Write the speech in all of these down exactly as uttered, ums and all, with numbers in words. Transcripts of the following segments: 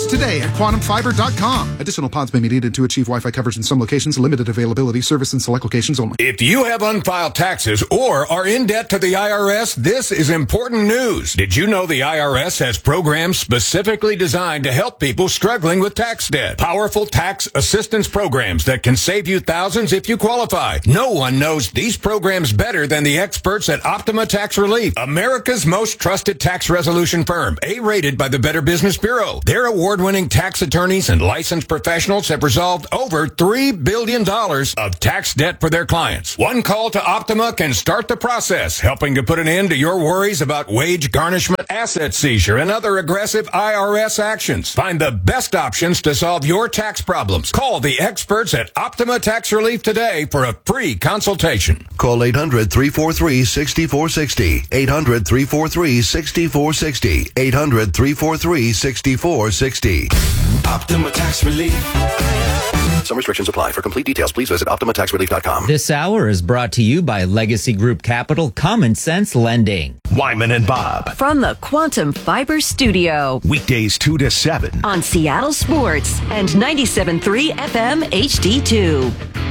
Pods today at quantum fiber dot com. Additional pods may be needed to achieve Wi-Fi coverage in some locations. Limited availability. Service in select locations only. If you have unfiled taxes or are in debt to the I R S, this is important news. Did you know the I R S has programs specifically designed to help people struggling with tax debt? Powerful tax assistance programs that can save you thousands if you qualify. No one knows these programs better than the experts at Optima Tax Relief, America's most trusted tax resolution firm, A-rated by the Better Business Bureau. Their award-winning tax attorneys and licensed professionals have resolved over three billion dollars of tax debt for their clients. One call to Optima can start the process, helping to put an end to your worries about wage garnishment, asset seizure, and other aggressive I R S actions. Find the best options to solve your tax problems. Call the experts at Optima Tax Relief today for a free consultation. Call eight hundred, three four three, six four six zero. eight hundred, three four three, six four six zero. eight hundred, three four three, six four six zero. Optima Tax Relief. Some restrictions apply. For complete details, please visit optima tax relief dot com. This hour is brought to you by Legacy Group Capital Common Sense Lending. Wyman and Bob. From the Quantum Fiber Studio. Weekdays two to seven. On Seattle Sports and ninety-seven point three F M H D two.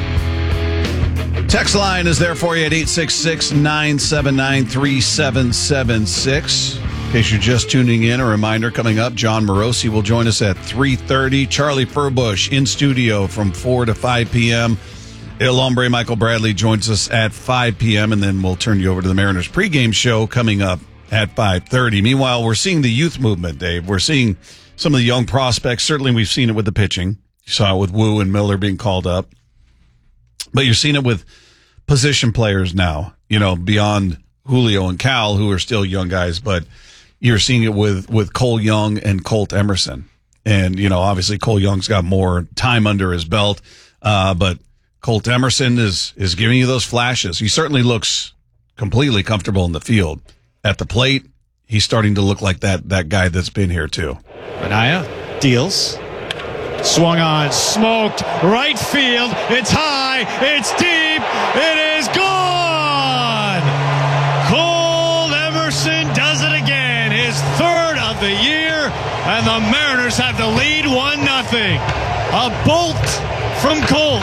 Text line is there for you at eight six six, nine seven nine, three seven seven six. In case you're just tuning in, a reminder coming up, John Morosi will join us at three thirty. Charlie Furbush in studio from four to five p.m. El Hombre Michael Bradley joins us at five p.m., and then we'll turn you over to the Mariners pregame show coming up at five thirty. Meanwhile, we're seeing the youth movement, Dave. We're seeing some of the young prospects. Certainly we've seen it with the pitching. You saw it with Wu and Miller being called up. But you're seeing it with position players now, you know, beyond Julio and Cal, who are still young guys, but you're seeing it with, with Cole Young and Colt Emerson. And, you know, obviously Cole Young's got more time under his belt, uh, but Colt Emerson is, is giving you those flashes. He certainly looks completely comfortable in the field. At the plate, he's starting to look like that, that guy that's been here too. Benaya deals. Swung on, smoked, right field. It's high, it's deep, it is gone! Cole Emerson does it again, his third of the year, and the Mariners have the lead one nothing. A bolt from Colt.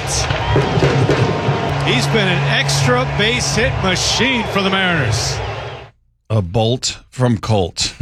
He's been an extra base hit machine for the Mariners. A bolt from Colt.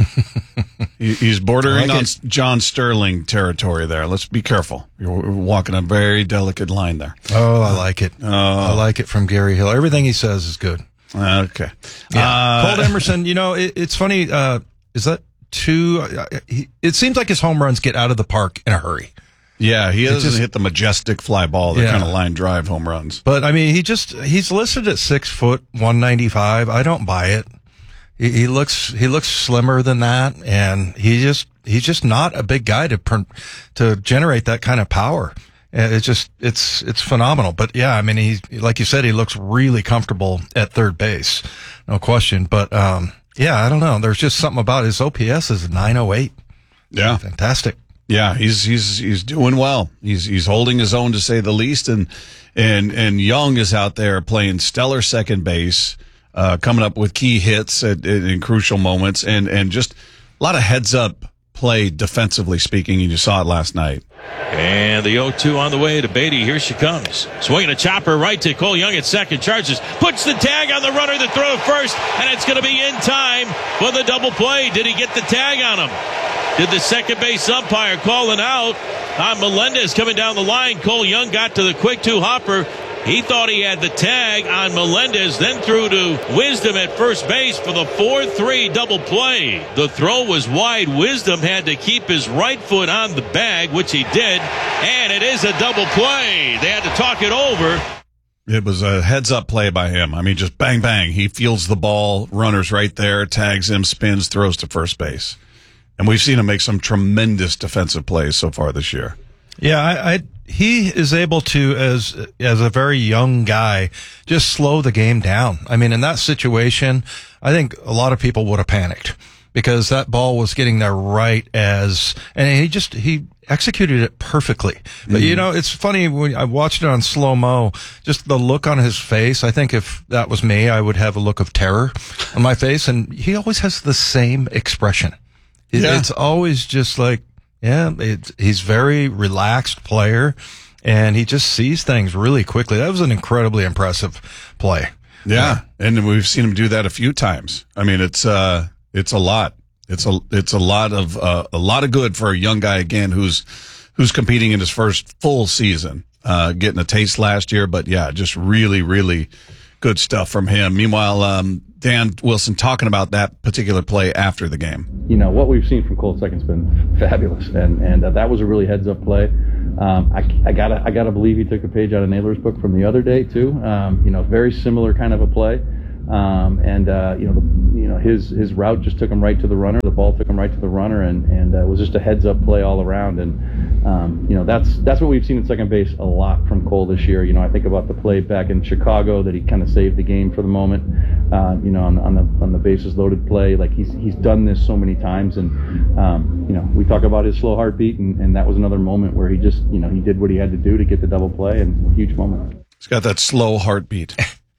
He's bordering like on it. John Sterling territory there. Let's be careful. You're walking a very delicate line there. Oh, I like it. Oh. I like it from Gary Hill. Everything he says is good. Okay. Yeah. Uh, Colt Emerson, you know, it, it's funny. Uh, is that two? Uh, he, it seems like his home runs get out of the park in a hurry. Yeah, he doesn't just- hit the majestic fly ball, the Yeah. kind of line drive home runs. But, I mean, he just, he's listed at six foot, one ninety-five. I don't buy it. He, he looks, he looks slimmer than that. And he just, he's just not a big guy to, per, to generate that kind of power. And it's just, it's, it's phenomenal. But yeah, I mean, he, like you said, he looks really comfortable at third base. No question. But, um, yeah, I don't know. There's just something about his O P S is nine oh eight. Yeah. Fantastic. Yeah, he's he's he's doing well. He's he's holding his own, to say the least, and and and Young is out there playing stellar second base, uh, coming up with key hits at, at in crucial moments, and and just a lot of heads up play defensively speaking. And you saw it last night. And the oh two on the way to Beatty. Here she comes. Swinging a chopper right to Cole Young at second. Charges. Puts the tag on the runner. The throw first. And it's going to be in time for the double play. Did he get the tag on him? Did the second base umpire call it out on Melendez coming down the line? Cole Young got to the quick two hopper. He thought he had the tag on Melendez, then threw to Wisdom at first base for the four three double play. The throw was wide. Wisdom had to keep his right foot on the bag, which he did, and it is a double play. They had to talk it over. It was a heads-up play by him. I mean, just bang, bang. He fields the ball, runner's right there, tags him, spins, throws to first base. And we've seen him make some tremendous defensive plays so far this year. Yeah, I, I he is able to, as as a very young guy, just slow the game down. I mean, in that situation, I think a lot of people would have panicked because that ball was getting there right as, and he just, he executed it perfectly. But, mm. you know, it's funny when I watched it on slow-mo, just the look on his face. I think if that was me, I would have a look of terror on my face. And he always has the same expression. Yeah. It's always just like, Yeah, it's, he's very relaxed player, and he just sees things really quickly. That was an incredibly impressive play. Yeah, and we've seen him do that a few times. I mean, it's uh, it's a lot. It's a it's a lot of uh, a lot of good for a young guy again who's who's competing in his first full season, uh, getting a taste last year. But yeah, just really really good stuff from him. Meanwhile, um, Dan Wilson talking about that particular play after the game. You know what we've seen from Cole Second's been fabulous, and and uh, that was a really heads up play. Um, I, I gotta, I gotta believe he took a page out of Naylor's book from the other day too. Um, you know, very similar kind of a play, um, and uh, you know, the, you know, his his route just took him right to the runner. The ball took him right to the runner, and and uh, it was just a heads up play all around. And um, you know, that's that's what we've seen at second base a lot from Cole this year. You know, I think about the play back in Chicago that he kind of saved the game for the moment. Uh, you know, on, on the on the bases loaded play, like he's he's done this so many times, and um, you know, we talk about his slow heartbeat, and, and that was another moment where he just, you know, he did what he had to do to get the double play, and a huge moment. He's got that slow heartbeat.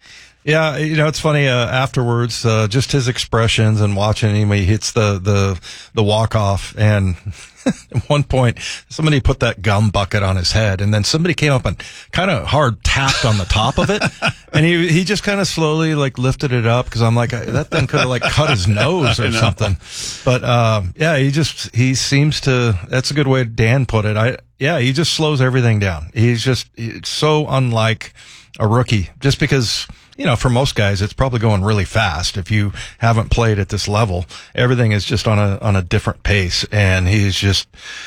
Yeah, you know, it's funny, uh, afterwards, uh, just his expressions and watching him, he hits the, the, the walk-off, and at one point, somebody put that gum bucket on his head, and then somebody came up and kind of hard tapped on the top of it, and he, he just kind of slowly, like, lifted it up, because I'm like, that thing could have, like, cut his nose or something. But, um, yeah, he just, he seems to, that's a good way Dan put it. I, yeah, he just slows everything down. He's just, it's so unlike a rookie, just because, you know, for most guys, it's probably going really fast. If you haven't played at this level, everything is just on a, on a different pace. And he's just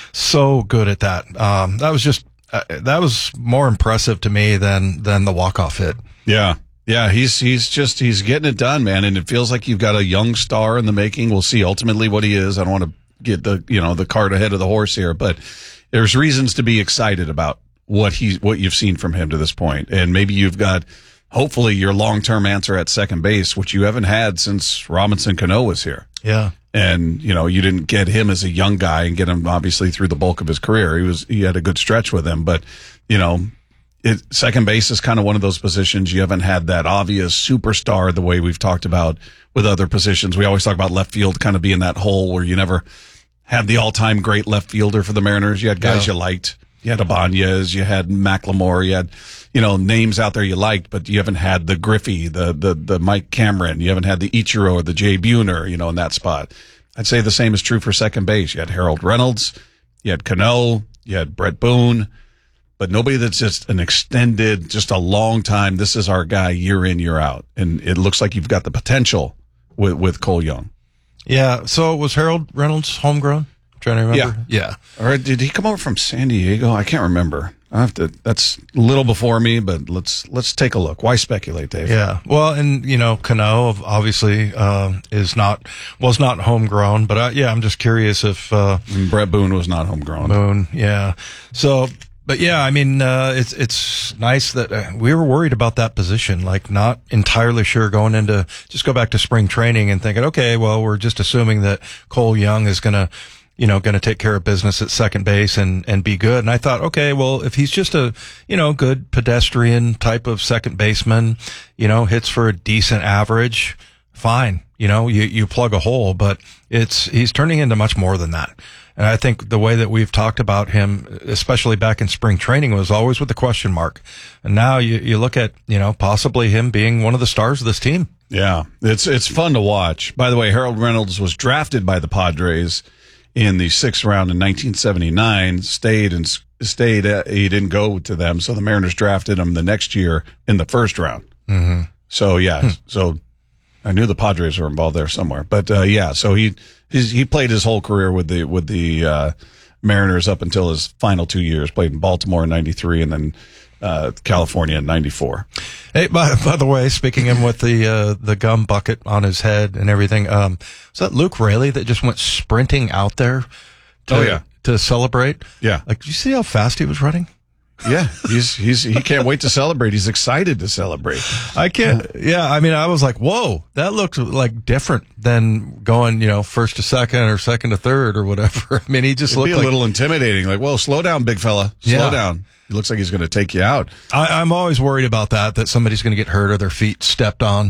so good at that. Um, that was just, uh, that was more impressive to me than, than the walk-off hit. Yeah. Yeah. He's, he's just, he's getting it done, man. And it feels like you've got a young star in the making. We'll see ultimately what he is. I don't want to get the, you know, the cart ahead of the horse here, but there's reasons to be excited about what he, what you've seen from him to this point. And maybe you've got, hopefully, your long-term answer at second base, which you haven't had since Robinson Cano was here. Yeah. And, you know, you didn't get him as a young guy and get him, obviously, through the bulk of his career. He was, he had a good stretch with him. But, you know, it, second base is kind of one of those positions you haven't had that obvious superstar the way we've talked about with other positions. We always talk about left field kind of being that hole where you never had the all-time great left fielder for the Mariners. You had guys yeah. you liked. You had Ibanez, you had McLemore, you had, you know, names out there you liked, but you haven't had the Griffey, the, the, the Mike Cameron. You haven't had the Ichiro or the Jay Buhner, you know, in that spot. I'd say the same is true for second base. You had Harold Reynolds, you had Cano, you had Brett Boone, but nobody that's just an extended, just a long time. This is our guy year in, year out. And it looks like you've got the potential with, with Cole Young. Yeah. So was Harold Reynolds homegrown? Trying to remember. Yeah. Yeah. Or did he come over from San Diego? I can't remember. I have to, that's a little before me, but let's, let's take a look. Why speculate, Dave? Yeah. Well, and, you know, Cano obviously, uh, is not, was not homegrown, but, uh, yeah, I'm just curious if, uh, and Brett Boone was not homegrown. Boone. Yeah. So, but yeah, I mean, uh, it's, it's nice that uh, we were worried about that position, like not entirely sure going into, just go back to spring training and thinking, okay, well, we're just assuming that Cole Young is going to, you know, going to take care of business at second base and, and be good. And I thought, okay, well, if he's just a, you know, good pedestrian type of second baseman, you know, hits for a decent average, fine. You know, you, you plug a hole, but it's, he's turning into much more than that. And I think the way that we've talked about him, especially back in spring training, was always with the question mark. And now you, you look at, you know, possibly him being one of the stars of this team. Yeah. It's, it's fun to watch. By the way, Harold Reynolds was drafted by the Padres in the sixth round in nineteen seventy-nine, stayed and stayed. Uh, he didn't go to them, so the Mariners drafted him the next year in the first round. Mm-hmm. So yeah, hmm. so I knew the Padres were involved there somewhere, but uh, yeah, so he he's, he played his whole career with the with the uh, Mariners up until his final two years. Played in Baltimore in ninety-three, and then uh, California in ninety-four. Hey, by, by the way, speaking of with the uh, the gum bucket on his head and everything, um, was that Luke Raley that just went sprinting out there to, oh, yeah. to celebrate? Yeah. Like, did you see how fast he was running? Yeah, he's he's he can't wait to celebrate. He's excited to celebrate. I can't. Yeah, I mean, I was like, whoa, that looked like different than going, you know, first to second or second to third or whatever. I mean, he just It'd looked be a like, little intimidating. Like, whoa, slow down, big fella, slow Yeah. down. He looks like he's going to take you out. I, I'm always worried about that, that somebody's going to get hurt or their feet stepped on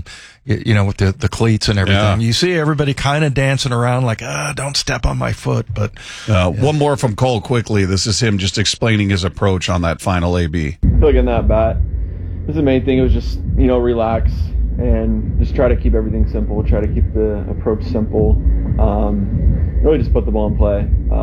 you know, with the, the cleats and everything. Yeah. You see everybody kind of dancing around like, ah, don't step on my foot. But uh, yeah. One more from Cole quickly. This is him just explaining his approach on that final A B. I feel like in that bat, this is the main thing. It was just, you know, relax and just try to keep everything simple. Try to keep the approach simple. Um, really just put the ball in play.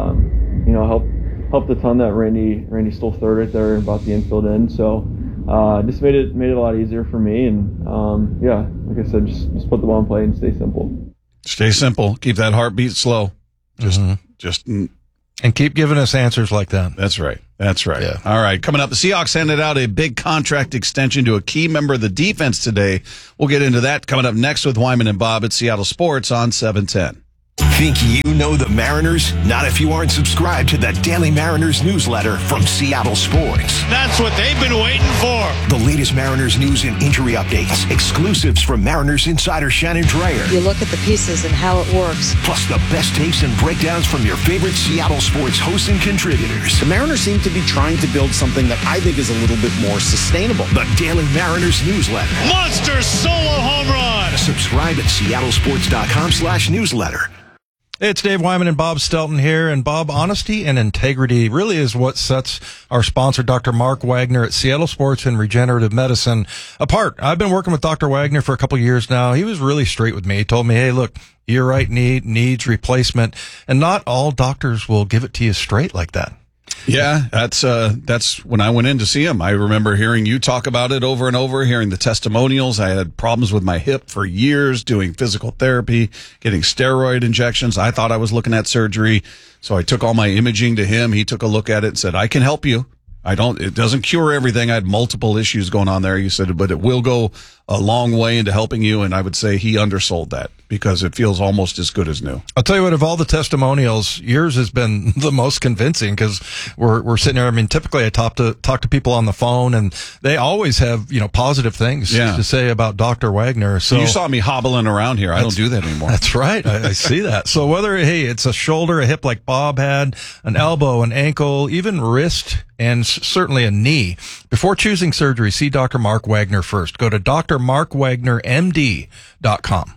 Um, you know, help helped a ton that Randy Randy stole third right there and brought the infield in. So uh, just made it made it a lot easier for me. And um, yeah, like I said, just just put the ball in play and stay simple. Stay simple. Keep that heartbeat slow. Just mm-hmm. just. And keep giving us answers like that. That's right. That's right. Yeah. All right. Coming up, the Seahawks handed out a big contract extension to a key member of the defense today. We'll get into that coming up next with Wyman and Bob at Seattle Sports on seven ten. Think you know the Mariners? Not if you aren't subscribed to the Daily Mariners newsletter from Seattle Sports. That's what they've been waiting for. The latest Mariners news and injury updates. Exclusives from Mariners insider Shannon Dreyer. You look at the pieces and how it works. Plus the best takes and breakdowns from your favorite Seattle Sports hosts and contributors. The Mariners seem to be trying to build something that I think is a little bit more sustainable. The Daily Mariners newsletter. Monster solo home run. Subscribe at seattlesports.com slash newsletter. It's Dave Wyman and Bob Stelton here. And Bob, honesty and integrity really is what sets our sponsor, Doctor Mark Wagner at Seattle Sports and Regenerative Medicine, apart. I've been working with Doctor Wagner for a couple of years now. He was really straight with me. He told me, hey, look, your right knee needs replacement. And not all doctors will give it to you straight like that. Yeah, that's uh, that's when I went in to see him. I remember hearing you talk about it over and over, hearing the testimonials. I had problems with my hip for years, doing physical therapy, getting steroid injections. I thought I was looking at surgery. So I took all my imaging to him. He took a look at it and said, I can help you. I don't, it doesn't cure everything. I had multiple issues going on there. He said, but it will go a long way into helping you. And I would say he undersold that because it feels almost as good as new. I'll tell you what, of all the testimonials, yours has been the most convincing because we're, we're sitting there. I mean, typically I talk to, talk to people on the phone and they always have, you know, positive things yeah. to say about Doctor Wagner. So you saw me hobbling around here. I don't do that anymore. That's right. I, I see that. So whether, hey, it's a shoulder, a hip like Bob had, an elbow, an ankle, even wrist, and certainly a knee. Before choosing surgery, see Doctor Mark Wagner first. Go to D R mark wagner M D dot com.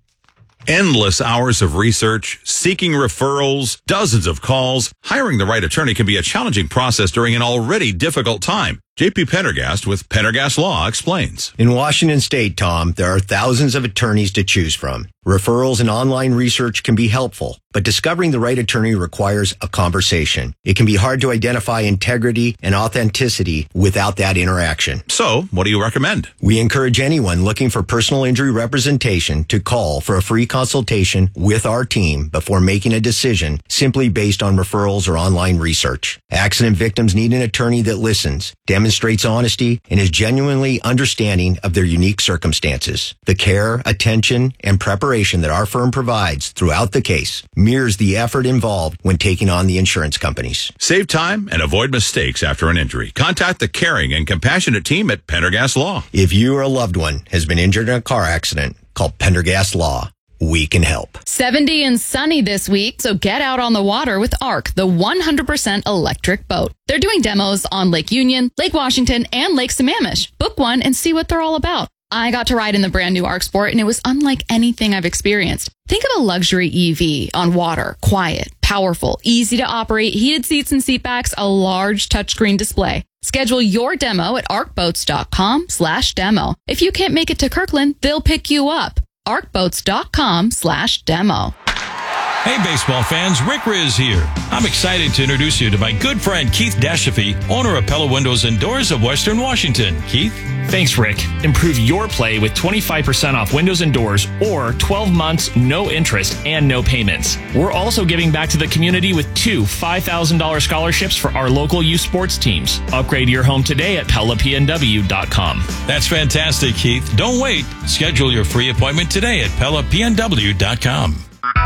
Endless hours of research, seeking referrals, dozens of calls. Hiring the right attorney can be a challenging process during an already difficult time. J P Pendergast with Pendergast Law explains. In Washington State, Tom, there are thousands of attorneys to choose from. Referrals and online research can be helpful, but discovering the right attorney requires a conversation. It can be hard to identify integrity and authenticity without that interaction. So, what do you recommend? We encourage anyone looking for personal injury representation to call for a free consultation with our team before making a decision simply based on referrals or online research. Accident victims need an attorney that listens, demonstrates honesty, and is genuinely understanding of their unique circumstances. The care, attention, and preparation that our firm provides throughout the case mirrors the effort involved when taking on the insurance companies. Save time and avoid mistakes after an injury. Contact the caring and compassionate team at Pendergast Law. If you or a loved one has been injured in a car accident, call Pendergast Law. We can help. seventy and sunny this week, so get out on the water with ARC, the one hundred percent electric boat. They're doing demos on Lake Union, Lake Washington, and Lake Sammamish. Book one and see what they're all about. I got to ride in the brand new ARC Sport, and it was unlike anything I've experienced. Think of a luxury E V on water, quiet, powerful, easy to operate, heated seats and seat backs, a large touchscreen display. Schedule your demo at arcboats.com slash demo. If you can't make it to Kirkland, they'll pick you up. arcboats.com slash demo. Hey, baseball fans, Rick Riz here. I'm excited to introduce you to my good friend Keith Dashafee, owner of Pella Windows and Doors of Western Washington. Keith? Thanks, Rick. Improve your play with twenty-five percent off windows and doors or twelve months, no interest and no payments. We're also giving back to the community with two five thousand dollars scholarships for our local youth sports teams. Upgrade your home today at pella p n w dot com. That's fantastic, Keith. Don't wait. Schedule your free appointment today at pella p n w dot com.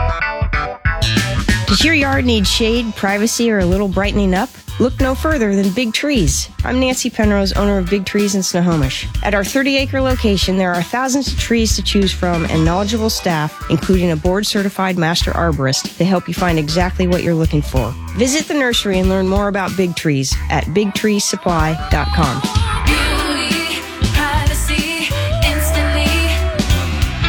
Does your yard need shade, privacy, or a little brightening up? Look no further than Big Trees. I'm Nancy Penrose, owner of Big Trees in Snohomish. At our thirty-acre location, there are thousands of trees to choose from and knowledgeable staff, including a board-certified master arborist, to help you find exactly what you're looking for. Visit the nursery and learn more about Big Trees at big trees supply dot com.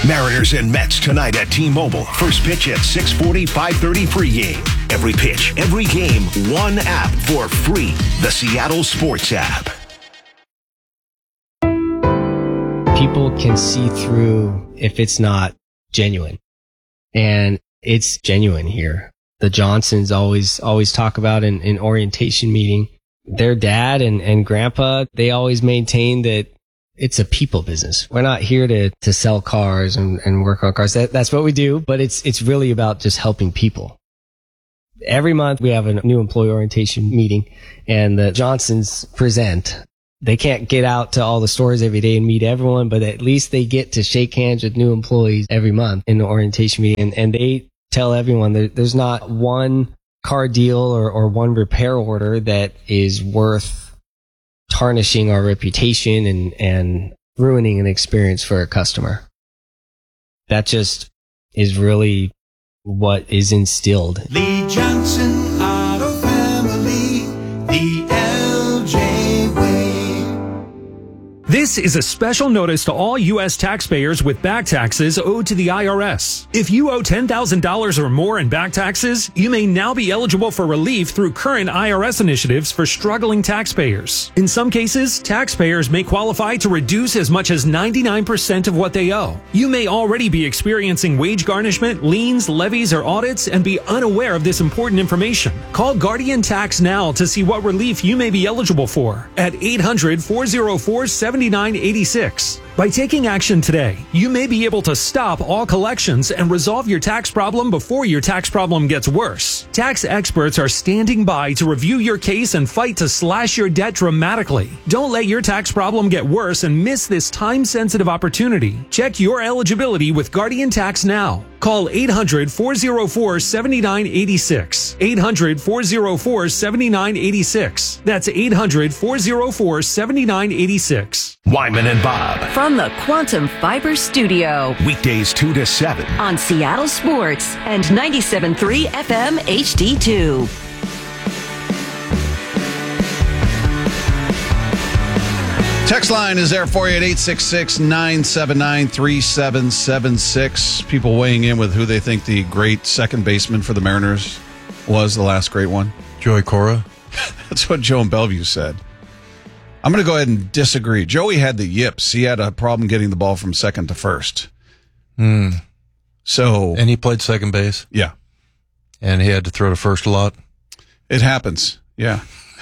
Mariners and Mets tonight at T-Mobile. First pitch at six forty, five thirty pregame. Every pitch, every game, one app for free. The Seattle Sports app. People can see through if it's not genuine. And it's genuine here. The Johnsons always, always talk about in, in orientation meeting, their dad and, and grandpa, they always maintain that it's a people business. We're not here to, to sell cars and, and work on cars. That, that's what we do, but it's, it's really about just helping people. Every month we have a new employee orientation meeting and the Johnsons present. They can't get out to all the stores every day and meet everyone, but at least they get to shake hands with new employees every month in the orientation meeting. And, and they tell everyone that there's not one car deal or, or one repair order that is worth tarnishing our reputation and, and ruining an experience for a customer. That just is really what is instilled. Lee Johnson Auto Family, the L J way. This is a special notice to all U S taxpayers with back taxes owed to the I R S. If you owe ten thousand dollars or more in back taxes, you may now be eligible for relief through current I R S initiatives for struggling taxpayers. In some cases, taxpayers may qualify to reduce as much as ninety-nine percent of what they owe. You may already be experiencing wage garnishment, liens, levies, or audits and be unaware of this important information. Call Guardian Tax now to see what relief you may be eligible for at eight hundred, four oh four, seventy-nine eighty-six. By taking action today, you may be able to stop all collections and resolve your tax problem before your tax problem gets worse. Tax experts are standing by to review your case and fight to slash your debt dramatically. Don't let your tax problem get worse and miss this time-sensitive opportunity. Check your eligibility with Guardian Tax now. Call eight hundred, four oh four, seventy-nine eighty-six. eight hundred, four oh four, seventy-nine eighty-six. That's eight hundred, four oh four, seventy-nine eighty-six. Wyman and Bob. From the Quantum Fiber Studio. Weekdays two to seven. On Seattle Sports and ninety-seven point three F M H D two. Text line is there for you at eight six six, nine seven nine, three seven seven six. People weighing in with who they think the great second baseman for the Mariners was, the last great one. Joey Cora. That's what Joe in Bellevue said. I'm going to go ahead and disagree. Joey had the yips. He had a problem getting the ball from second to first. Hmm. So, and he played second base. Yeah. And he had to throw to first a lot. It happens. Yeah.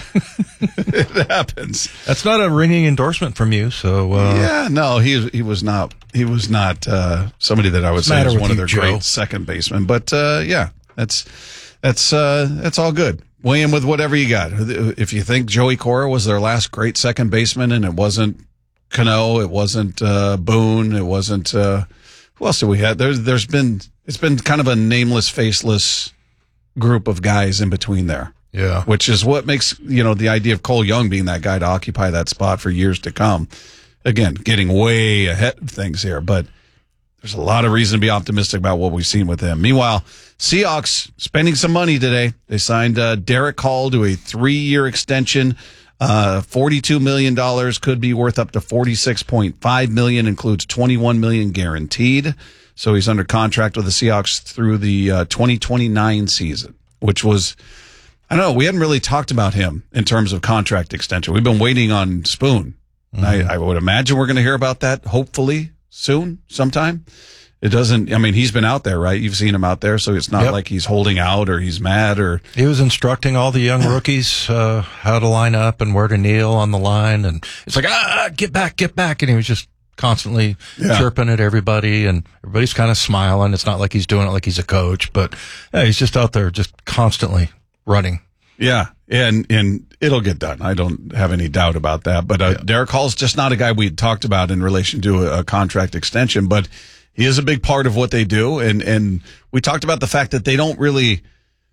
It happens. That's not a ringing endorsement from you. So uh, yeah, no, he he was not. He was not uh, somebody that I would say was one of their Joe? great second basemen. But uh, yeah, that's that's uh, that's all good. Weigh in with whatever you got. If you think Joey Cora was their last great second baseman, and it wasn't Cano, it wasn't uh, Boone, it wasn't uh, who else did we have? There's there's been it's been kind of a nameless, faceless group of guys in between there. Yeah. Which is what makes, you know, the idea of Cole Young being that guy to occupy that spot for years to come. Again, getting way ahead of things here, but there's a lot of reason to be optimistic about what we've seen with him. Meanwhile, Seahawks spending some money today. They signed uh, Derek Hall to a three-year extension. Uh, forty-two million dollars, could be worth up to forty-six point five million dollars, includes twenty-one million dollars guaranteed. So he's under contract with the Seahawks through the uh, twenty twenty-nine season, which was... I don't know. We hadn't really talked about him in terms of contract extension. We've been waiting on Spoon. Mm-hmm. I, I would imagine we're going to hear about that hopefully soon, sometime. It doesn't, I mean, he's been out there, right? You've seen him out there, so it's not Yep. like he's holding out or he's mad or. He was instructing all the young rookies uh, how to line up and where to kneel on the line. And it's like, ah, get back, get back. And he was just constantly Yeah. chirping at everybody, and everybody's kind of smiling. It's not like he's doing it like he's a coach, but yeah, he's just out there just constantly running. Yeah, and and it'll get done. I don't have any doubt about that. But uh, yeah. Derek Hall's just not a guy we talked about in relation to a, a contract extension, but he is a big part of what they do. And, and we talked about the fact that they don't really,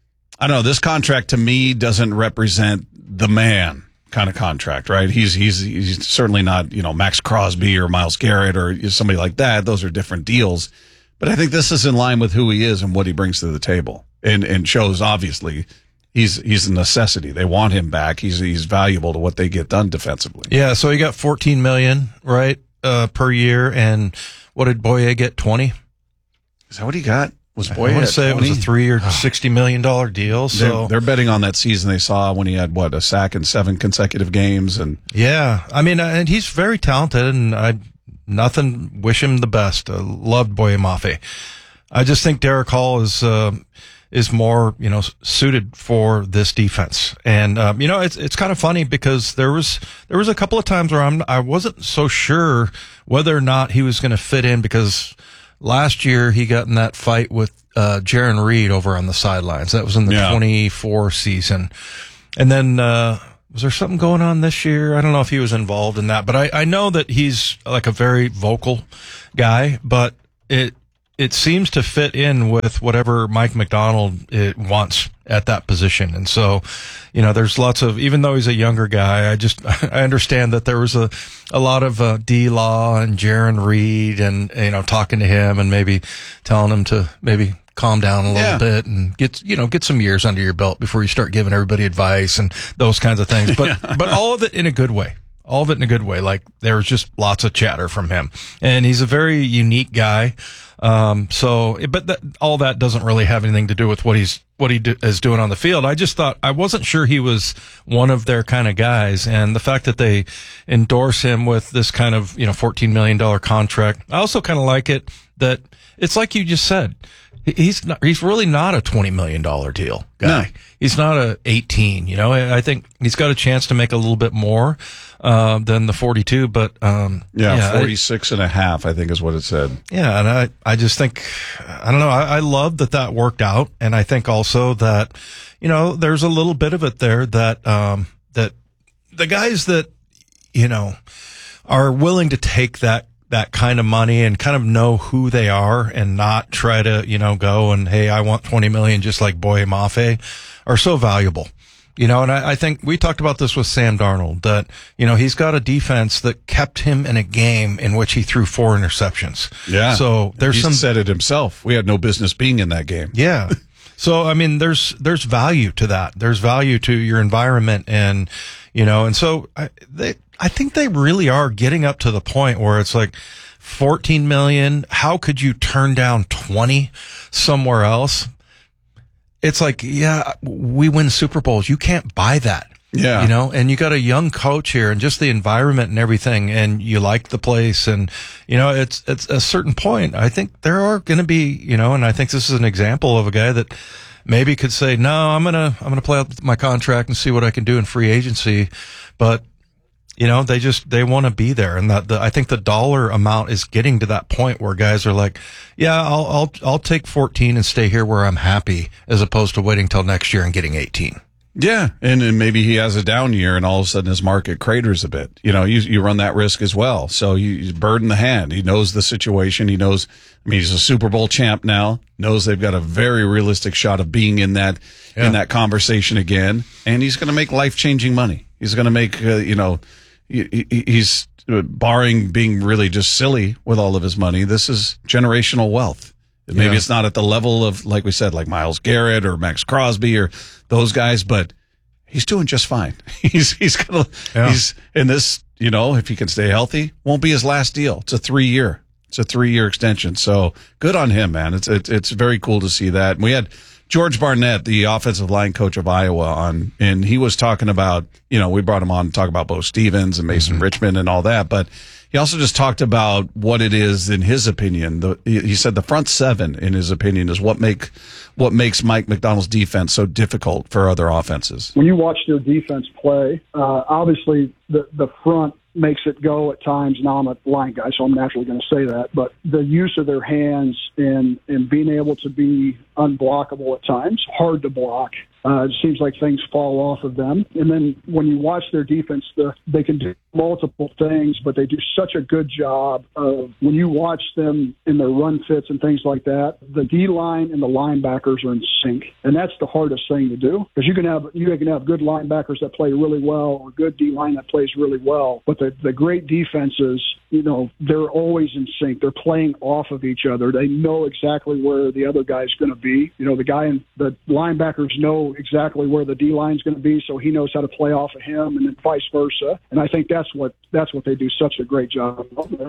I don't know, this contract to me doesn't represent the man kind of contract, right? He's, he's, he's certainly not, you know, Max Crosby or Myles Garrett or somebody like that. Those are different deals. But I think this is in line with who he is and what he brings to the table, and, and shows obviously he's, he's a necessity. They want him back. He's, he's valuable to what they get done defensively. Yeah. So he got fourteen million, right? Uh, per year. And what did Boye get? twenty? Is that what he got? Was Boye I want at to say twenty? it was a three-year, sixty million dollars deal. So they're, they're betting on that season they saw when he had, what, a sack in seven consecutive games. And yeah, I mean, and he's very talented, and I nothing wish him the best. I loved Boye Mafe. I just think Derek Hall is uh, is more, you know, suited for this defense. And um, you know, it's it's kind of funny because there was there was a couple of times where I'm I wasn't so sure whether or not he was going to fit in, because last year he got in that fight with uh Jaron Reed over on the sidelines. That was in the Yeah. twenty-four season. And then uh was there something going on this year? I don't know if he was involved in that, but I, I know that he's like a very vocal guy, but it it seems to fit in with whatever Mike McDonald it wants at that position. And so, you know, there's lots of, even though he's a younger guy, I just, I understand that there was a, a lot of uh, D-Law and Jaron Reed and, you know, talking to him and maybe telling him to maybe calm down a little Yeah. bit and get, you know, get some years under your belt before you start giving everybody advice and those kinds of things. But, but all of it in a good way. All of it in a good way. Like, there was just lots of chatter from him, and he's a very unique guy. Um, so, but that, all that doesn't really have anything to do with what he's, what he do, is doing on the field. I just thought, I wasn't sure he was one of their kind of guys. And the fact that they endorse him with this kind of, you know, fourteen million dollars contract. I also kind of like it that it's like you just said, he's not, he's really not a twenty million dollars deal guy. No. He's not a eighteen, you know, I, I think he's got a chance to make a little bit more, uh, than the forty-two, but, um, yeah, yeah forty-six and a half, I think is what it said. Yeah, and I, I just think, I don't know, I, I love that that worked out, and I think also that, you know, there's a little bit of it there that, um, that the guys that, you know, are willing to take that, that kind of money and kind of know who they are and not try to, you know, go and, hey, I want twenty million just like Boye Mafe, are so valuable. You know, and I, I think we talked about this with Sam Darnold, that, you know, he's got a defense that kept him in a game in which he threw four interceptions. Yeah. So there's he some, said it himself. We had no business being in that game. yeah. So, I mean, there's, there's value to that. There's value to your environment, and, you know, and so I, they, I think they really are getting up to the point where it's like fourteen million. How could you turn down twenty somewhere else? It's like, yeah, we win Super Bowls. You can't buy that. Yeah. You know, and you got a young coach here and just the environment and everything, and you like the place. And, you know, it's, it's a certain point. I think there are going to be, you know, and I think this is an example of a guy that maybe could say, no, I'm going to, I'm going to play out my contract and see what I can do in free agency. But, you know, they just, they want to be there. And that, the, I think the dollar amount is getting to that point where guys are like, yeah, I'll, I'll, I'll take fourteen and stay here where I'm happy, as opposed to waiting till next year and getting eighteen. Yeah, and, and maybe he has a down year, and all of a sudden his market craters a bit. You know, you you run that risk as well. So you, you bird in the hand. He knows the situation. He knows. I mean, he's a Super Bowl champ now. Knows they've got a very realistic shot of being in that yeah. in that conversation again, and he's going to make life changing money. He's going to make uh, you know, he, he's barring being really just silly with all of his money. This is generational wealth. Maybe yeah. it's not at the level of, like we said, like Myles Garrett or Max Crosby or those guys, but he's doing just fine. he's he's gonna yeah. he's in this, you know, if he can stay healthy, won't be his last deal. It's a three year, it's a three year extension. So good on him, man. It's it's it's very cool to see that. And we had George Barnett, the offensive line coach of Iowa, on, and he was talking about, you know, we brought him on to talk about Bo Stevens and Mason mm-hmm. Richmond and all that, but he also just talked about what it is, in his opinion. The, he said the front seven, in his opinion, is what make what makes Mike McDonald's defense so difficult for other offenses. When you watch their defense play, uh, obviously the the front makes it go at times. Now I'm a line guy, so I'm naturally going to say that. But the use of their hands and and being able to be unblockable at times, hard to block. Uh, it seems like things fall off of them. And then when you watch their defense, the, they can do multiple things, but they do such a good job of, when you watch them in their run fits and things like that, the D-line and the linebackers are in sync. And that's the hardest thing to do, because you can have you can have good linebackers that play really well or good D-line that plays really well. But the, the great defenses, you know, they're always in sync. They're playing off of each other. They know exactly where the other guy's going to be. You know, the guy in the linebackers know exactly where the D line's going to be, so he knows how to play off of him, and then vice versa. And I think that's what that's what they do such a great job of there.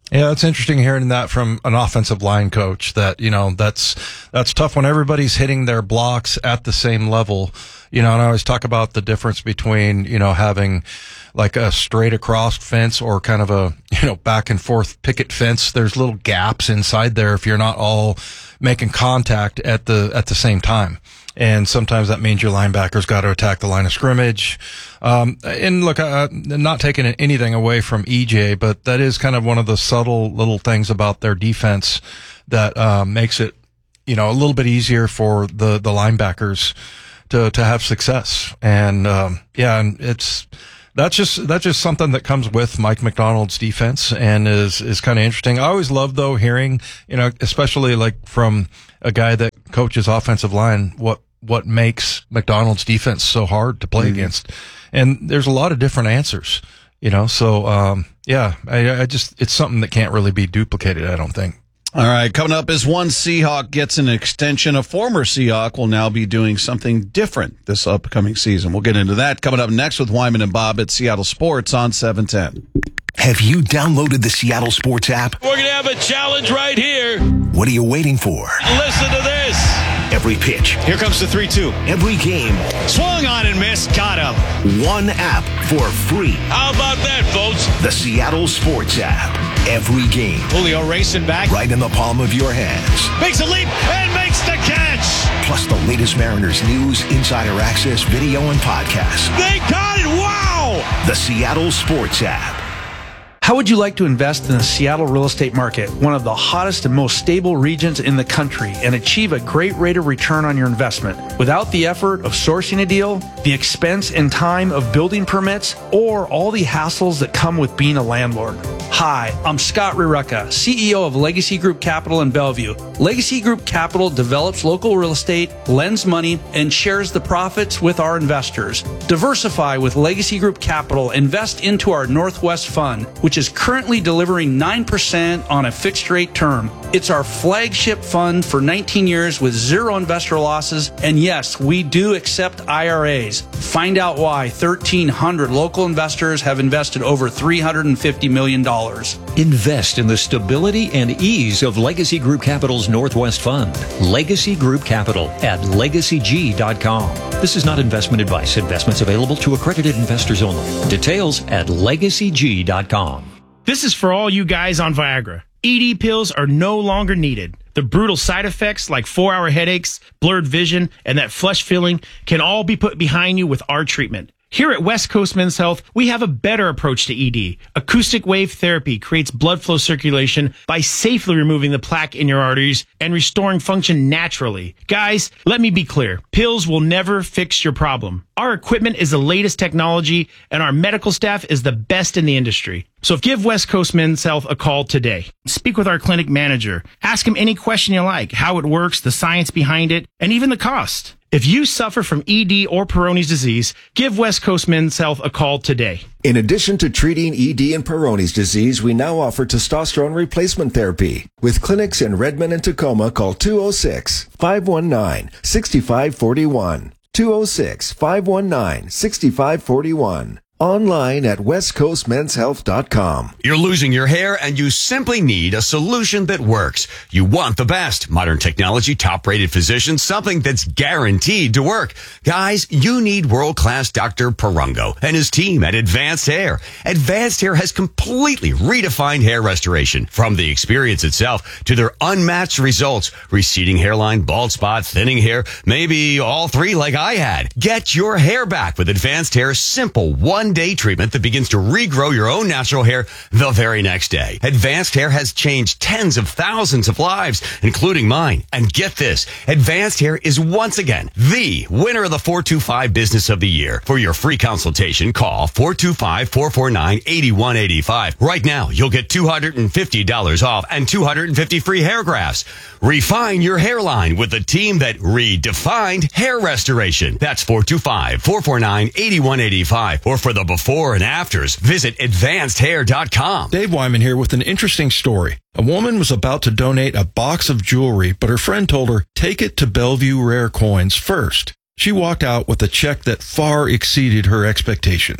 Yeah, it's interesting hearing that from an offensive line coach that, you know, that's, that's tough when everybody's hitting their blocks at the same level. You know, and I always talk about the difference between, you know, having like a straight across fence or kind of a, you know, back and forth picket fence. There's little gaps inside there if you're not all making contact at the, at the same time. And sometimes that means your linebackers got to attack the line of scrimmage. Um, and look, uh, not taking anything away from E J, but that is kind of one of the subtle little things about their defense that, uh, makes it, you know, a little bit easier for the, the linebackers to, to have success. And, um, yeah, and it's, that's just, that's just something that comes with Mike Macdonald's defense and is, is kind of interesting. I always love though hearing, you know, especially like from a guy that coaches offensive line, what, what makes Macdonald's defense so hard to play mm-hmm. against. And there's a lot of different answers, you know, so, um, yeah, I, I just, it's something that can't really be duplicated, I don't think. All right, coming up is one Seahawk gets an extension. A former Seahawk will now be doing something different this upcoming season. We'll get into that coming up next with Wyman and Bob at Seattle Sports on seven ten. Have you downloaded the Seattle Sports app? We're going to have a challenge right here. What are you waiting for? Listen to this. Every pitch. Here comes the three two. Every game. Swung on and missed. Got him. One app for free. How about that, folks? The Seattle Sports app. Every game. Julio racing back. Right in the palm of your hands. Makes a leap and makes the catch. Plus the latest Mariners news, insider access, video, and podcasts. They got it. Wow. The Seattle Sports app. How would you like to invest in the Seattle real estate market, one of the hottest and most stable regions in the country, and achieve a great rate of return on your investment without the effort of sourcing a deal, the expense and time of building permits, or all the hassles that come with being a landlord? Hi, I'm Scott Rireka, C E O of Legacy Group Capital in Bellevue. Legacy Group Capital develops local real estate, lends money, and shares the profits with our investors. Diversify with Legacy Group Capital. Invest into our Northwest Fund, which is currently delivering nine percent on a fixed rate term. It's our flagship fund for nineteen years with zero investor losses. And yes, we do accept I R As. Find out why thirteen hundred local investors have invested over three hundred fifty million dollars. Invest in the stability and ease of Legacy Group Capital's Northwest Fund. Legacy Group Capital at legacy g dot com. This is not investment advice. Investments available to accredited investors only. Details at legacy g dot com. This is for all you guys on Viagra. E D pills are no longer needed. The brutal side effects like four-hour headaches, blurred vision, and that flush feeling can all be put behind you with our treatment. Here at West Coast Men's Health, we have a better approach to E D. Acoustic wave therapy creates blood flow circulation by safely removing the plaque in your arteries and restoring function naturally. Guys, let me be clear. Pills will never fix your problem. Our equipment is the latest technology, and our medical staff is the best in the industry. So give West Coast Men's Health a call today. Speak with our clinic manager. Ask him any question you like, how it works, the science behind it, and even the cost. If you suffer from E D or Peyronie's disease, give West Coast Men's Health a call today. In addition to treating E D and Peyronie's disease, we now offer testosterone replacement therapy. With clinics in Redmond and Tacoma, call two oh six, five one nine, six five four one. two oh six, five one nine, six five four one. Online at west coast men's health dot com. You're losing your hair and you simply need a solution that works. You want the best. Modern technology, top-rated physicians, something that's guaranteed to work. Guys, you need world-class Doctor Perungo and his team at Advanced Hair. Advanced Hair has completely redefined hair restoration. From the experience itself to their unmatched results. Receding hairline, bald spot, thinning hair, maybe all three like I had. Get your hair back with Advanced Hair's simple one day treatment that begins to regrow your own natural hair the very next day. Advanced Hair has changed tens of thousands of lives, including mine. And get this, Advanced Hair is once again the winner of the four two five Business of the Year. For your free consultation, call four two five, four four nine, eight one eight five. Right now, you'll get two hundred fifty dollars off and two hundred fifty free hair grafts. Refine your hairline with the team that redefined hair restoration. That's four two five, four four nine, eight one eight five. Or for the before and afters, visit advanced hair dot com. Dave Wyman here with an interesting story. A woman was about to donate a box of jewelry, but her friend told her, take it to Bellevue Rare Coins first. She walked out with a check that far exceeded her expectations.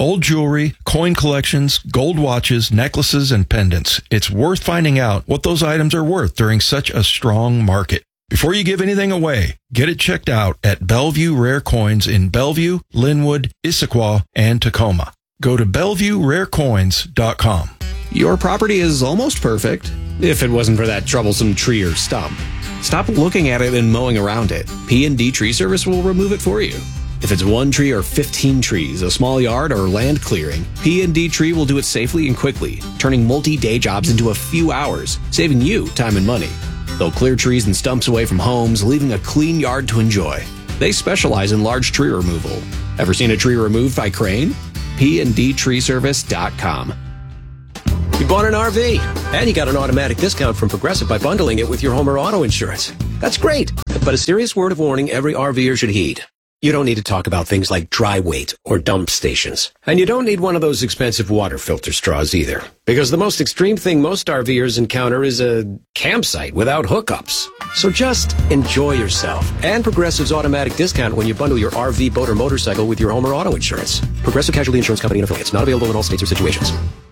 old jewelry, coin collections, gold watches, necklaces, and pendants. It's worth finding out what those items are worth during such a strong market. Before you give anything away, get it checked out at Bellevue Rare Coins in Bellevue, Linwood, Issaquah, and Tacoma. Go to bellevue rare coins dot com. Your property is almost perfect, if it wasn't for that troublesome tree or stump. Stop looking at it and mowing around it. P and D Tree Service will remove it for you. If it's one tree or fifteen trees, a small yard, or land clearing, P and D Tree will do it safely and quickly, turning multi-day jobs into a few hours, saving you time and money. They'll clear trees and stumps away from homes, leaving a clean yard to enjoy. They specialize in large tree removal. Ever seen a tree removed by crane? P and D Tree Service dot com. You bought an R V, and you got an automatic discount from Progressive by bundling it with your home or auto insurance. That's great, but a serious word of warning every RVer should heed. You don't need to talk about things like dry weight or dump stations. And you don't need one of those expensive water filter straws either, because the most extreme thing most RVers encounter is a campsite without hookups. So just enjoy yourself and Progressive's automatic discount when you bundle your R V, boat, or motorcycle with your home or auto insurance. Progressive Casualty Insurance Company and affiliates. Not available in all states or situations.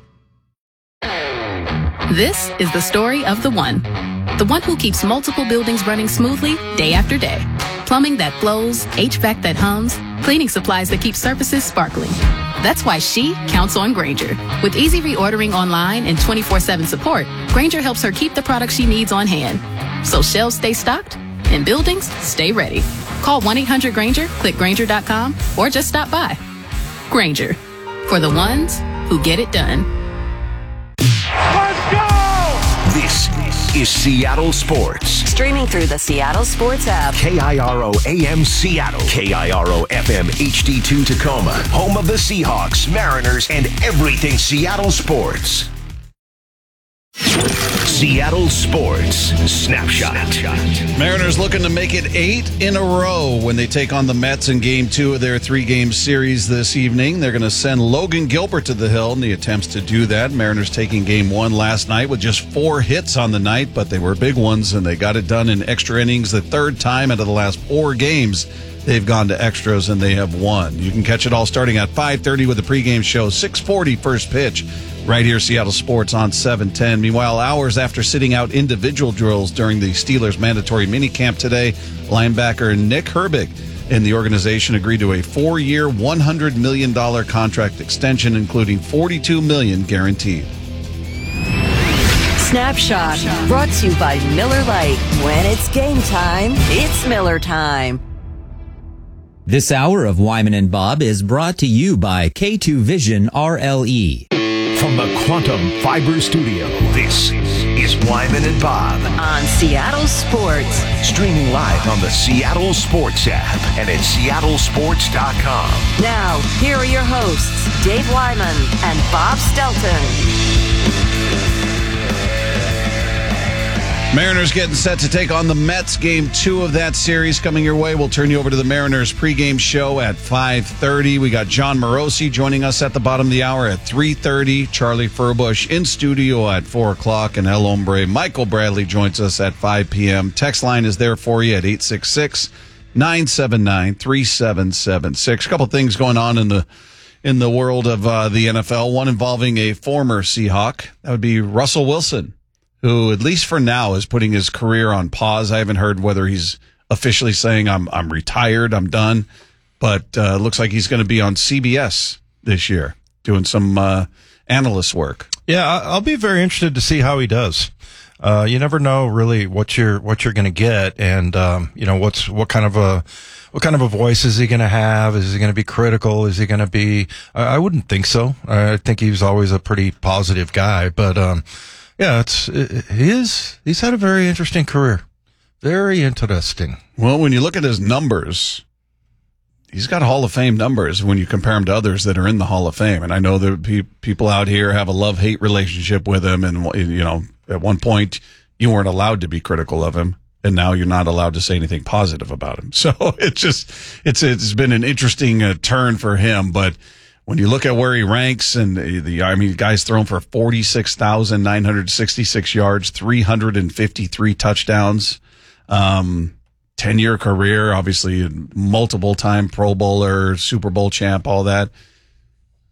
This is the story of the one. The one who keeps multiple buildings running smoothly day after day. Plumbing that flows, H V A C that hums, cleaning supplies that keep surfaces sparkling. That's why she counts on Grainger. With easy reordering online and twenty-four seven support, Grainger helps her keep the products she needs on hand. So shelves stay stocked and buildings stay ready. Call one eight hundred Grainger, click Grainger dot com, or just stop by. Grainger, for the ones who get it done. This is Seattle Sports. Streaming through the Seattle Sports app. K I R O A M Seattle. K I R O F M H D two Tacoma. Home of the Seahawks, Mariners, and everything Seattle sports. Seattle Sports Snapshot. Mariners looking to make it eight in a row when they take on the Mets in game two of their three-game series this evening. They're going to send Logan Gilbert to the hill in the attempts to do that. Mariners taking game one last night with just four hits on the night, but they were big ones, and they got it done in extra innings the third time out of the last four games. They've gone to extras, and they have won. You can catch it all starting at five thirty with the pregame show, six forty first pitch, right here, Seattle Sports on seven ten. Meanwhile, hours after sitting out individual drills during the Steelers' mandatory minicamp today, linebacker Nick Herbig and the organization agreed to a four-year, one hundred million dollars contract extension, including forty-two million dollars guaranteed. Snapshot, brought to you by Miller Lite. When it's game time, it's Miller time. This hour of Wyman and Bob is brought to you by K two Vision R L E. From the Quantum Fiber Studio, this is Wyman and Bob on Seattle Sports. Streaming live on the Seattle Sports app and at seattle sports dot com. Now, here are your hosts, Dave Wyman and Bob Stelton. Mariners getting set to take on the Mets. Game two of that series coming your way. We'll turn you over to the Mariners pregame show at five thirty. We got John Morosi joining us at the bottom of the hour at three thirty. Charlie Furbush in studio at four o'clock. And El Hombre Michael Bradley joins us at five p.m. Text line is there for you at eight six six, nine seven nine, three seven seven six. A couple things going on in the in the world of uh, the N F L. One involving a former Seahawk. That would be Russell Wilson, who, at least for now, is putting his career on pause. I haven't heard whether he's officially saying, I'm I'm retired, I'm done. But uh, looks like he's going to be on C B S this year doing some uh, analyst work. Yeah, I'll be very interested to see how he does. Uh, you never know really what you're what you're going to get, and um, you know what's what kind of a what kind of a voice is he going to have? Is he going to be critical? Is he going to be? I, I wouldn't think so. I think he was always a pretty positive guy, but. Um, Yeah, it's it, he is. He's had a very interesting career. Very interesting. Well, when you look at his numbers, he's got Hall of Fame numbers when you compare him to others that are in the Hall of Fame. And I know that pe- people out here have a love-hate relationship with him. And, you know, at one point, you weren't allowed to be critical of him. And now you're not allowed to say anything positive about him. So it's just, it's it's been an interesting uh, turn for him. But when you look at where he ranks, and the, the I mean, the guy's thrown for forty-six thousand nine hundred sixty-six yards, three hundred fifty-three touchdowns, um, ten-year career, obviously multiple-time Pro Bowler, Super Bowl champ, all that.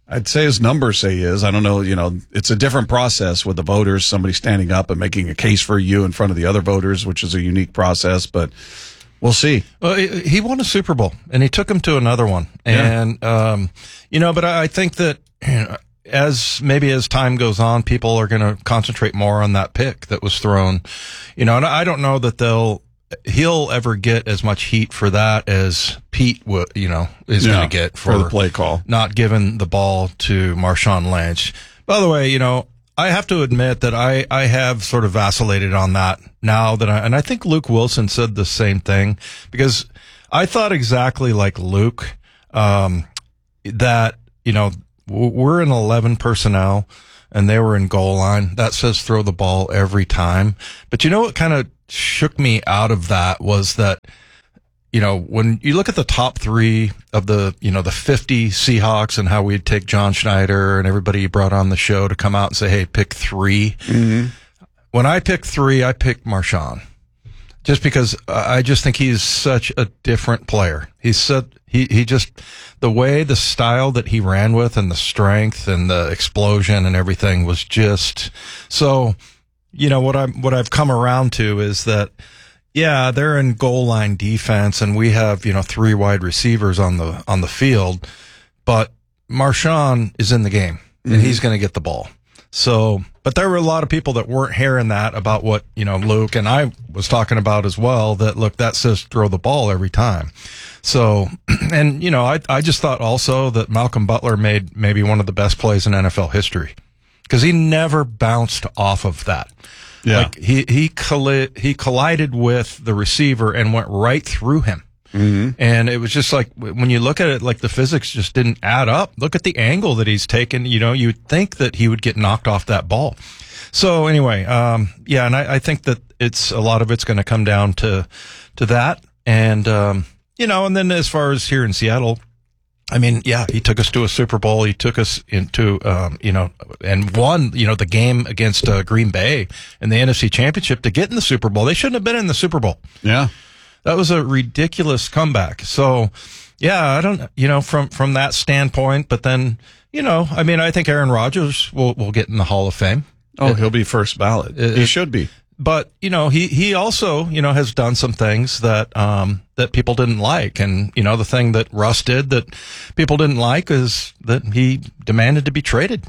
I'd say his numbers say he is. I don't know. You know, it's a different process with the voters, somebody standing up and making a case for you in front of the other voters, which is a unique process, but we'll see. Well, he won a Super Bowl and he took him to another one. And, yeah. um, you know, but I think that, you know, as maybe as time goes on, people are going to concentrate more on that pick that was thrown, you know, and I don't know that they'll, he'll ever get as much heat for that as Pete would, you know, is yeah, going to get for, for the play call, not giving the ball to Marshawn Lynch. By the way, you know, I have to admit that I, I have sort of vacillated on that now that I, and I think Luke Wilson said the same thing, because I thought exactly like Luke, um, that, you know, we're in eleven personnel and they were in goal line. That says throw the ball every time. But you know what kind of shook me out of that was that, you know, when you look at the top three of the, you know, the fifty Seahawks and how we'd take John Schneider and everybody you brought on the show to come out and say, hey, pick three. Mm-hmm. When I pick three, I pick Marshawn. Just because I just think he's such a different player. He's so, he, he just, the way, the style that he ran with and the strength and the explosion and everything was just so, you know, what I'm, what I've come around to is that, yeah, they're in goal line defense and we have, you know, three wide receivers on the, on the field, but Marshawn is in the game mm-hmm. and he's going to get the ball. So, but there were a lot of people that weren't hearing that about what, you know, Luke and I was talking about as well, that look, that says throw the ball every time. So, and you know, I, I just thought also that Malcolm Butler made maybe one of the best plays in N F L history because he never bounced off of that. Yeah. Like he, he colli- he collided with the receiver and went right through him. Mm-hmm. And it was just like, when you look at it, like the physics just didn't add up. Look at the angle that he's taken. You know, you'd think that he would get knocked off that ball. So anyway, um, yeah, and I, I think that it's a lot of it's going to come down to, to that. And, um, you know, and then as far as here in Seattle, I mean, yeah, he took us to a Super Bowl. He took us into, um, you know, and won, you know, the game against uh, Green Bay in the N F C Championship to get in the Super Bowl. They shouldn't have been in the Super Bowl. Yeah. That was a ridiculous comeback. So, yeah, I don't, you know, from, from that standpoint, but then, you know, I mean, I think Aaron Rodgers will, will get in the Hall of Fame. Oh, it, he'll be first ballot. It, he should be. But, you know, he, he also, you know, has done some things that, um, that people didn't like. And, you know, the thing that Russ did that people didn't like is that he demanded to be traded.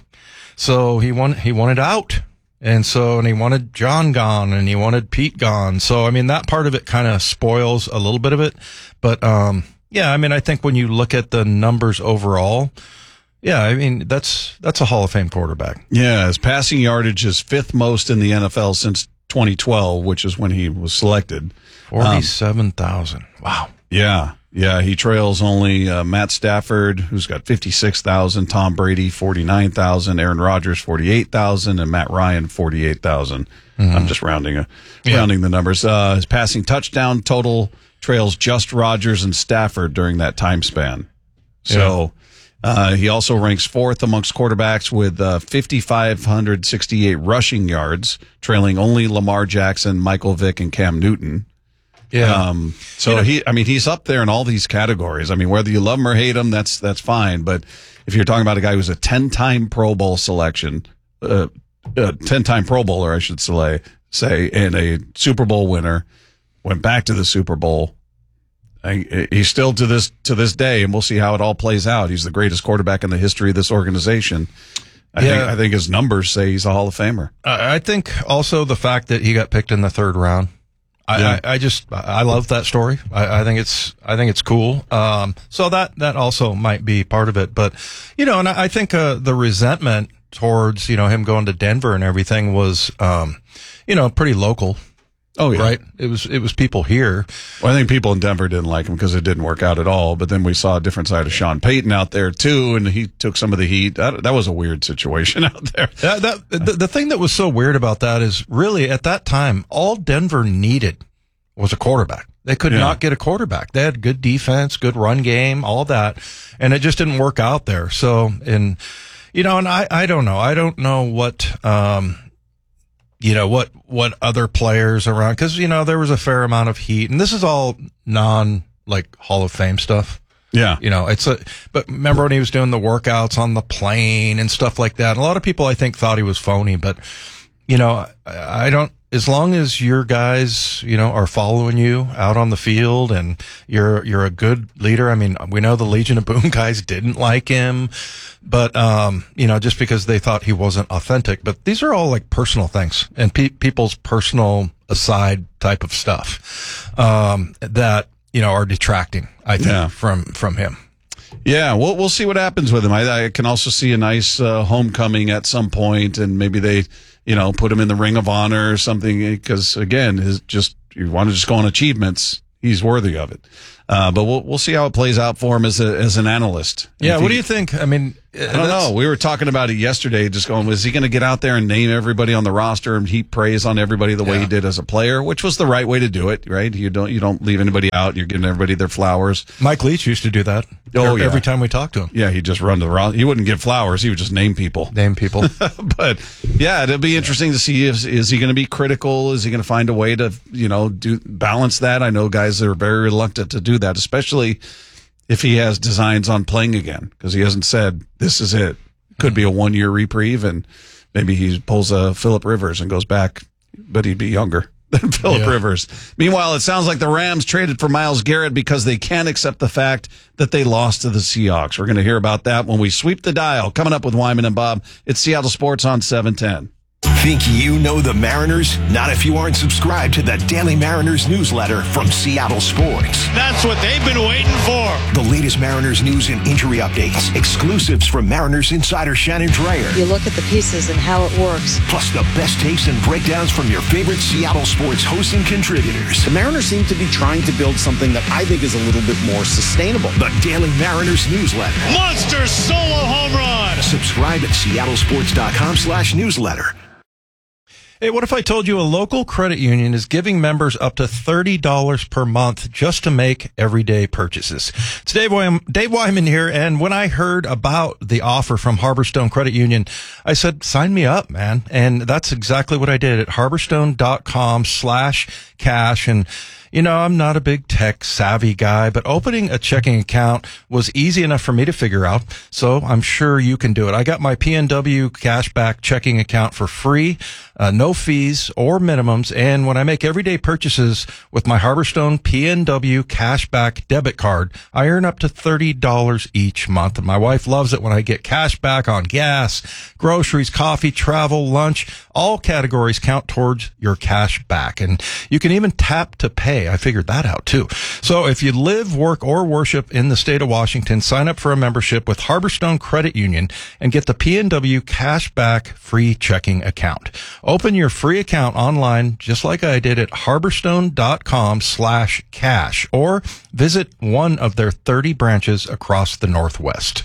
So he wanted, he wanted out. And so, and he wanted John gone and he wanted Pete gone. So, I mean, that part of it kind of spoils a little bit of it. But, um, yeah, I mean, I think when you look at the numbers overall, yeah, I mean, that's, that's a Hall of Fame quarterback. Yeah. His passing yardage is fifth most in the N F L since twenty twelve, which is when he was selected. forty-seven thousand. Um, wow. Yeah. Yeah, he trails only uh, Matt Stafford, who's got fifty-six thousand, Tom Brady, forty-nine thousand, Aaron Rodgers, forty-eight thousand, and Matt Ryan, forty-eight thousand. Mm-hmm. I'm just rounding uh, yeah. rounding the numbers. Uh, his passing touchdown total trails just Rodgers and Stafford during that time span. So yeah. uh, he also ranks fourth amongst quarterbacks with uh, five thousand five hundred sixty-eight rushing yards, trailing only Lamar Jackson, Michael Vick, and Cam Newton. Yeah. Um, so you know, he, I mean, he's up there in all these categories. I mean, whether you love him or hate him, that's, that's fine. But if you're talking about a guy who's a ten time Pro Bowl selection, uh, uh ten time Pro Bowler, I should say, say, and a Super Bowl winner, went back to the Super Bowl. I, he's still to this, to this day, and we'll see how it all plays out. He's the greatest quarterback in the history of this organization. I yeah. think, I think his numbers say he's a Hall of Famer. I think also the fact that he got picked in the third round. I, Yeah. I, I just, I love that story. I, I think it's, I think it's cool. Um, so that, that also might be part of it. But, you know, and I, I think, uh, the resentment towards, you know, him going to Denver and everything was, um, you know, pretty local. Oh, yeah. Right? It was, it was people here. Well, I think people in Denver didn't like him because it didn't work out at all. But then we saw a different side of Sean Payton out there too, and he took some of the heat. That, that was a weird situation out there. Yeah, that, the, the thing that was so weird about that is really at that time, all Denver needed was a quarterback. They could Yeah. not get a quarterback. They had good defense, good run game, all that, and it just didn't work out there. So, and you know, and I, I don't know. I don't know what, um, you know, what, what other players around, cause, you know, there was a fair amount of heat, and this is all non, like, Hall of Fame stuff. Yeah. You know, it's a, but remember when he was doing the workouts on the plane and stuff like that? A lot of people, I think, thought he was phony, but, you know, I, I don't, as long as your guys, you know, are following you out on the field and you're, you're a good leader. I mean, we know the Legion of Boom guys didn't like him, but, um, you know, just because they thought he wasn't authentic, but these are all like personal things and pe- people's personal aside type of stuff, um, that, you know, are detracting, I think, Yeah. from, from him. Yeah, we'll we'll see what happens with him. I, I can also see a nice uh, homecoming at some point, and maybe they, you know, put him in the Ring of Honor or something. Because again, his just you want to just go on achievements, he's worthy of it. Uh, but we'll we'll see how it plays out for him as a as an analyst. Yeah, If what he- do you think? I mean, I don't know. We were talking about it yesterday, just going, was he going to get out there and name everybody on the roster and heap praise on everybody the way Yeah. he did as a player, which was the right way to do it, right? You don't you don't leave anybody out. You're giving everybody their flowers. Mike Leach used to do that. Oh, every, yeah. every time we talked to him. Yeah, he'd just run to the roster. He wouldn't give flowers. He would just name people. Name people. But yeah, it'll be interesting to see if is he going to be critical? Is he going to find a way to, you know, do balance that? I know guys are very reluctant to do that, especially if he has designs on playing again, because he hasn't said this is it. Could be a one year reprieve, and maybe he pulls a Phillip Rivers and goes back, but he'd be younger than Phillip Yeah. Rivers. Meanwhile, it sounds like the Rams traded for Myles Garrett because they can't accept the fact that they lost to the Seahawks. We're going to hear about that when we sweep the dial. Coming up with Wyman and Bob, it's Seattle Sports on seven ten. Think you know the Mariners? Not if you aren't subscribed to the Daily Mariners newsletter from Seattle Sports. That's what they've been waiting for. The latest Mariners news and injury updates, exclusives from Mariners insider Shannon Dreyer, You look at the pieces and how it works. plus the best takes and breakdowns from your favorite Seattle Sports hosts and contributors. The Mariners seem to be trying to build something that I think is a little bit more sustainable. The Daily Mariners newsletter. Monster solo home run. Subscribe at seattlesports.com slash newsletter. Hey, what if I told you a local credit union is giving members up to thirty dollars per month just to make everyday purchases? It's Dave Wyman, Dave Wyman here, and when I heard about the offer from Harborstone Credit Union, I said, sign me up, man. And that's exactly what I did at harborstone.com slash cash. And you know, I'm not a big tech savvy guy, but opening a checking account was easy enough for me to figure out. So I'm sure you can do it. I got my P N W cashback checking account for free, uh, no fees or minimums. And when I make everyday purchases with my Harborstone P N W cashback debit card, I earn up to thirty dollars each month. And my wife loves it when I get cash back on gas, groceries, coffee, travel, lunch. All categories count towards your cash back. And you can even tap to pay. I figured that out too. So if you live, work, or worship in the state of Washington, sign up for a membership with Harborstone Credit Union and get the P N W Cashback free checking account. Open your free account online, just like I did at harborstone.com slash cash, or visit one of their thirty branches across the Northwest.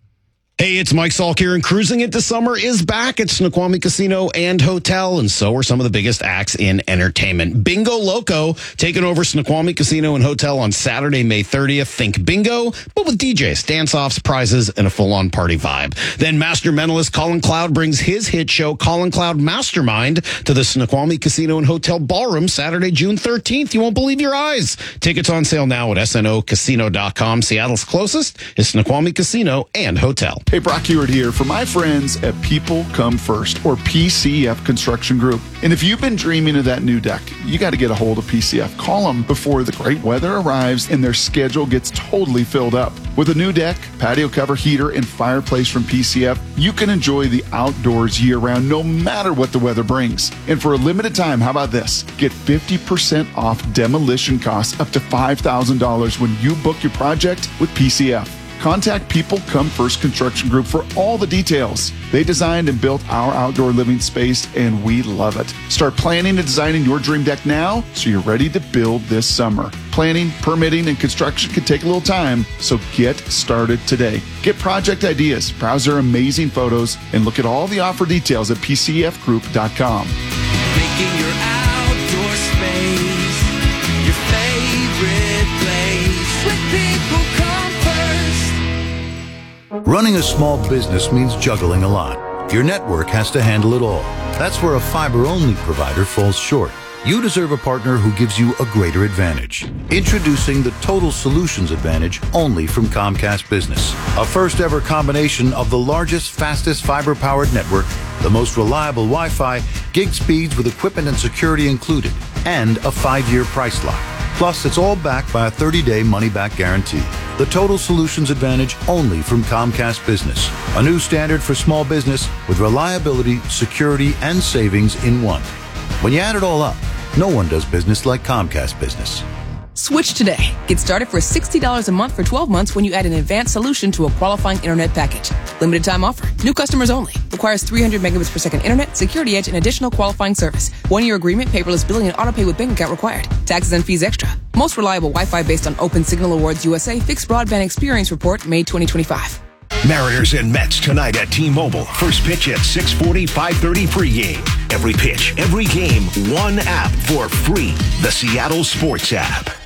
Hey, it's Mike Salk here, and cruising into summer is back at Snoqualmie Casino and Hotel, and so are some of the biggest acts in entertainment. Bingo Loco taking over Snoqualmie Casino and Hotel on Saturday, May thirtieth. Think bingo, but with D Js, dance-offs, prizes, and a full-on party vibe. Then Master Mentalist Colin Cloud brings his hit show, Colin Cloud Mastermind, to the Snoqualmie Casino and Hotel Ballroom Saturday, June thirteenth. You won't believe your eyes. Tickets on sale now at S N O casino dot com. Seattle's closest is Snoqualmie Casino and Hotel. Hey, Brock Hewitt here for my friends at People Come First, or P C F Construction Group. And if you've been dreaming of that new deck, you got to get a hold of P C F. Call them before the great weather arrives and their schedule gets totally filled up. With a new deck, patio cover, heater, and fireplace from P C F, you can enjoy the outdoors year-round no matter what the weather brings. And for a limited time, how about this? Get fifty percent off demolition costs up to five thousand dollars when you book your project with P C F. Contact People Come First Construction Group for all the details. They designed and built our outdoor living space, and we love it. Start planning and designing your dream deck now so you're ready to build this summer. Planning, permitting, and construction can take a little time, so get started today. Get project ideas, browse their amazing photos, and look at all the offer details at P C F group dot com. Making your outdoor space your favorite place. With People Come First. Running a small business means juggling a lot. Your network has to handle it all. That's where a fiber-only provider falls short. You deserve a partner who gives you a greater advantage. Introducing the Total Solutions Advantage only from Comcast Business. A first ever combination of the largest, fastest fiber-powered network, the most reliable Wi-Fi, gig speeds with equipment and security included, and a five-year price lock. Plus, it's all backed by a thirty-day money-back guarantee. The Total Solutions Advantage only from Comcast Business. A new standard for small business with reliability, security, and savings in one. When you add it all up, no one does business like Comcast Business. Switch today. Get started for sixty dollars a month for twelve months when you add an advanced solution to a qualifying internet package. Limited time offer. New customers only. Requires three hundred megabits per second internet, security edge, and additional qualifying service. One year agreement, paperless billing, and auto pay with bank account required. Taxes and fees extra. Most reliable Wi-Fi based on Open Signal Awards U S A Fixed Broadband Experience Report, May twenty twenty-five. Mariners and Mets tonight at T-Mobile. First pitch at six forty, five thirty pregame. Every pitch, every game, one app for free. The Seattle Sports app.